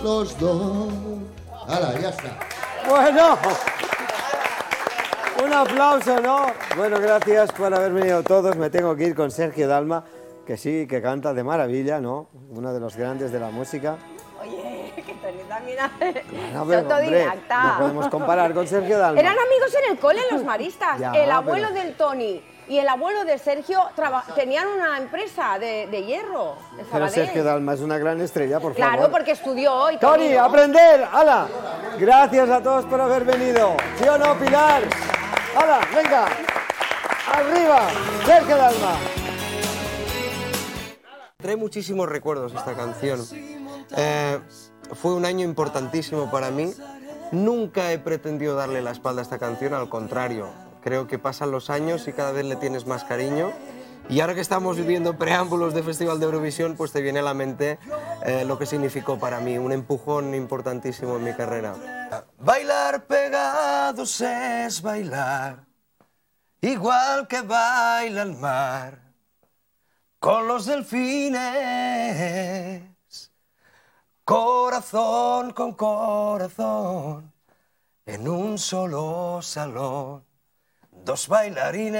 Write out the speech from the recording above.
Los dos. ¡Hala, ya está! Bueno, un aplauso, ¿no? Bueno, gracias por haber venido todos. Me tengo que ir con Sergio Dalma, que sí, que canta de maravilla, ¿no? Uno de los grandes de la música. Oye, que Tony también es Hombre, autodidacta. no podemos comparar con Sergio Dalma. Eran amigos en el cole, los maristas. Ya, el abuelo pero... del Tony y el abuelo de Sergio tenían una empresa de hierro. En Pero Sabadell. Sergio Dalma es una gran estrella, por favor. Claro, porque estudió y Tony, ¿no? aprender. ¡Hala! Gracias a todos por haber venido. ¿Sí o no, Pilar? ¡Hala, venga! ¡Arriba! Sergio Dalma. Trae muchísimos recuerdos esta canción. Fue un año importantísimo para mí. Nunca he pretendido darle la espalda a esta canción, al contrario. Creo que pasan los años y cada vez le tienes más cariño. Y ahora que estamos viviendo preámbulos de Festival de Eurovisión, pues te viene a la mente lo que significó para mí, un empujón importantísimo en mi carrera. Bailar pegados es bailar, igual que baila el mar, con los delfines, corazón con corazón, en un solo salón, dos bailarines